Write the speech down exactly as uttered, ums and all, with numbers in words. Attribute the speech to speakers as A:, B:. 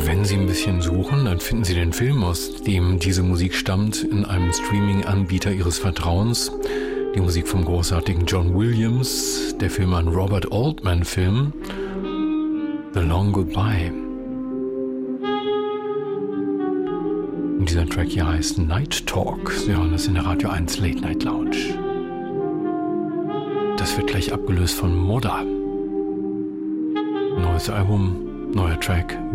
A: Wenn Sie ein bisschen suchen, dann finden Sie den Film, aus dem diese Musik stammt, in einem Streaming-Anbieter Ihres Vertrauens. Die Musik vom großartigen John Williams, der Film ein Robert Altman-Film, The Long Goodbye. Und dieser Track hier heißt Night Talk. Sie hören das in der Radio eins Late Night Lounge. Das wird gleich abgelöst von Modda. Neues Album, neuer Track.